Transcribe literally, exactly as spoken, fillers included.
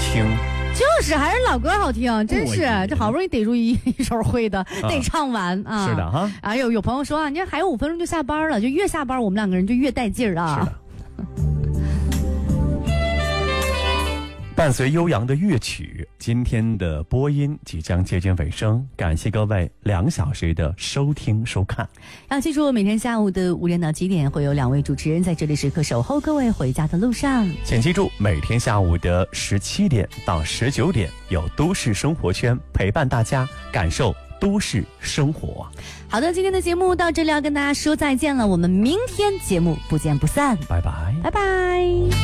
听。 就是还是老歌好听，真是这好不容易逮住一一首会的， 啊、 得唱完啊！ 是的哈。 啊，有有朋友说啊，你看还有五分钟就下班了，就越下班我们两个人就越带劲儿啊！ 是的。伴随悠扬的乐曲，今天的播音即将接近尾声，感谢各位两小时的收听收看。 要记住，每天下午的五点到七点会有两位主持人在这里时刻守候各位回家的路上。 请记住，每天下午的十七点到十九点有都市生活圈陪伴大家感受都市生活。 好的，今天的节目到这里要跟大家说再见了，我们明天节目不见不散， 拜拜， 拜拜。